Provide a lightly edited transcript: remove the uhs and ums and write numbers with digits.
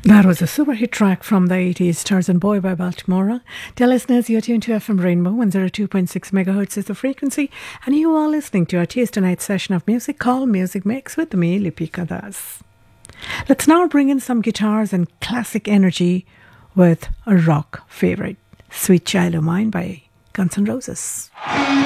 That was a super hit track from the 80s, Tarzan Boy by Baltimora. Dear listeners, you're tuned to FM Rainbow 102.6 megahertz is the frequency, and you are listening to our Tuesday night session of music called Music Mix with me, Lipika Das. Let's now bring in some guitars and classic energy with a rock favorite, Sweet Child O' Mine by Guns N' Roses.